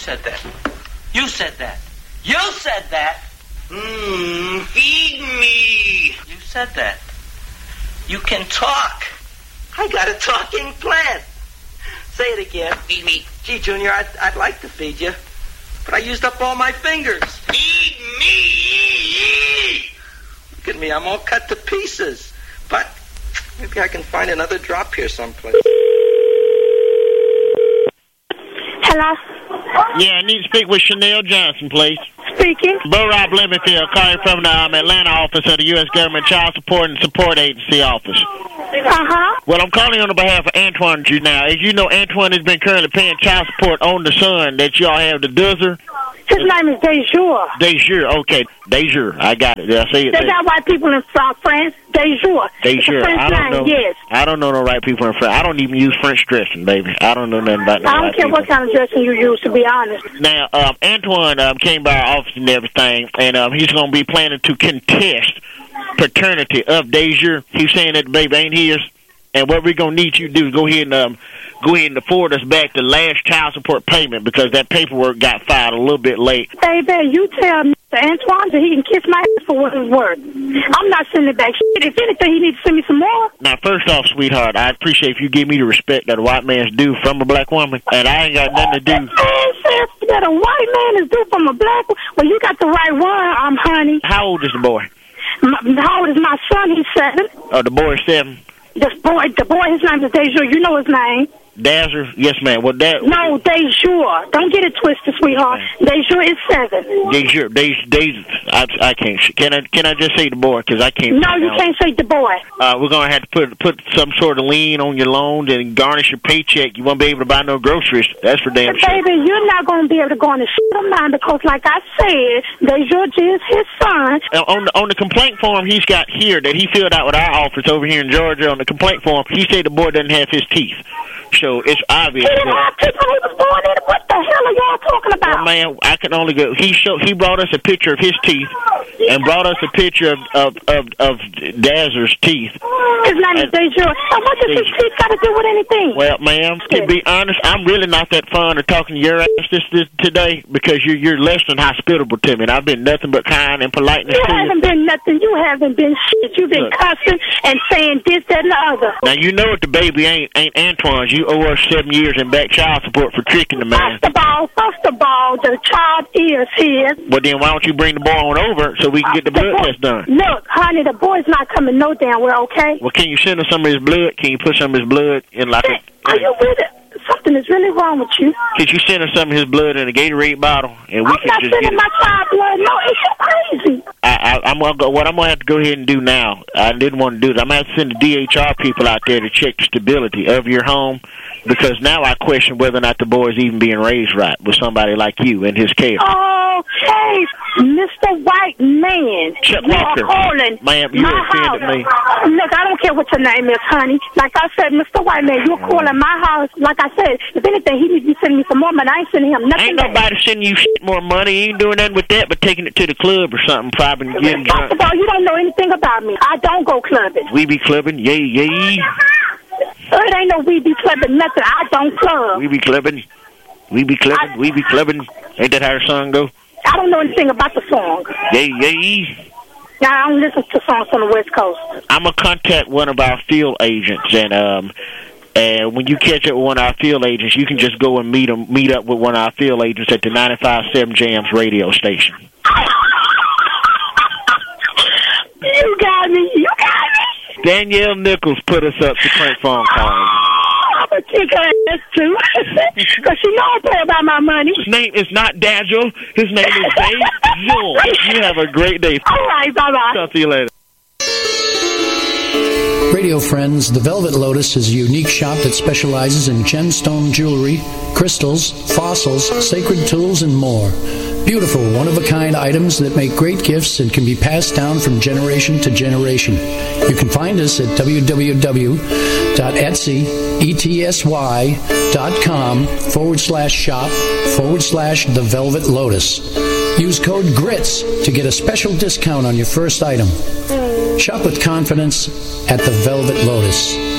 said that. You said that. You said that. Feed me. You said that. You can talk. I got a talking plant. Say it again. Feed me. Gee, Junior, I'd like to feed you, but I used up all my fingers. Feed me. Look at me, I'm all cut to pieces. But maybe I can find another drop here someplace. Hello? Yeah, I need to speak with Chanel Johnson, please. Speaking. Bo Rob Levenfield, calling from the Atlanta office of the U.S. Government Child Support and Support Agency office. Uh-huh. Well, I'm calling on the behalf of Antoine now. As you know, Antoine has been currently paying child support on the son that y'all have, the Duzzer. His name is Dejour. Dejour, okay. Dejour, I got it. I see it. They got white people in France. Dejour. Dejour. I don't know. Yes. I don't know no right people in France. I don't even use French dressing, baby. I don't know nothing about no I don't care what kind of dressing you use, to be honest. Now, Antoine came by our office and everything, and he's going to be planning to contest paternity of Dejour. He's saying that the baby ain't his, and what we're going to need you to do is go ahead and forward us back the last child support payment because that paperwork got filed a little bit late. Baby, you tell Mr. Antoine that he can kiss my ass for what it's worth. I'm not sending it back. If anything, he needs to send me some more. Now, first off, sweetheart, I appreciate if you give me the respect that a white man's due from a black woman, and I ain't got nothing to do. Man says that a white man is due from a black woman. Well, you got the right one, honey. How old is the boy? How old is my son? He's 7. Oh, the boy is 7. The boy, his name is Dejour. You know his name. Dazzler? Yes, ma'am. Well, no, Dejour. Don't get it twisted, sweetheart. Dejour is 7. Dejour. I can't. Can I just say the boy? Because I can't. No, you can't say the boy. We're going to have to put some sort of lien on your loan and garnish your paycheck. You won't be able to buy no groceries. That's for damn sure. Baby, you're not going to be able to go on the shit of mine because, like I said, Dejour is his son. On the complaint form he's got here that he filled out with our office over here in Georgia, on the complaint form, he said the boy doesn't have his teeth. So it's obvious. He didn't have teeth when he was born in. What the hell are y'all talking about? Well, man, I can only go. He brought us a picture of his teeth and brought us a picture of Dazzler's teeth. His name is Dejour. Now, what does his teeth got to do with anything? Well, ma'am, to be honest, I'm really not that fond of talking to your ass this today because you're less than hospitable to me, and I've been nothing but kind and politeness to you. You haven't been nothing. You haven't been shit. You've been cussing and saying this, that, and the other. Now, you know if the baby ain't Antoine's. You owe us 7 years in back child support for tricking the man. First of all, the child is his. Well, then why don't you bring the boy on over so we can get the blood test done? Look, honey, the boy's not coming no damn well, okay? Well, can you send us some of his blood? Can you put some of his blood in like Are you with it? Something is really wrong with you. Could you send us some of his blood in a Gatorade bottle? And we I'm not sending my child blood. No, it's crazy. I'm gonna go. What I'm gonna have to go ahead and do now. I didn't want to do this. I'm gonna have to send the DHR people out there to check the stability of your home, because now I question whether or not the boy is even being raised right with somebody like you in his care. Okay, Mr. White Man. Chuck you Walker. are calling Ma'am, you my offended house. me. Look, I don't care what your name is, honey. Like I said, Mr. White Man, you're calling my house. Like I said, if anything, he needs to be sending me some more money. I ain't sending him nothing. Ain't nobody sending you shit more money. He ain't doing nothing with that but taking it to the club or something, probably getting drunk. First of all, you don't know anything about me. I don't go clubbing. We be clubbing, yay, yay. It ain't no we be clubbing, nothing. I don't club. We be clubbing. We be clubbing. We be clubbing. Ain't that how the song go? I don't know anything about the song. Yay, yay. I don't listen to songs on the West Coast. I'm going to contact one of our field agents, and when you catch up with one of our field agents, you can just go and meet up with one of our field agents at the 95.7 Jams radio station. You got me. You got me. Danielle Nichols put us up to prank phone calls. I'm going to kick her ass, too. Because she know I pay about my money. His name is not Daniel. His name is Dave Jewel. You have a great day. All right, bye-bye. Talk to you later. Radio friends, the Velvet Lotus is a unique shop that specializes in gemstone jewelry, crystals, fossils, sacred tools, and more. Beautiful, one-of-a-kind items that make great gifts and can be passed down from generation to generation. You can find us at www.etsy.com/shop/The Velvet Lotus. Use code GRITS to get a special discount on your first item. Shop with confidence at The Velvet Lotus.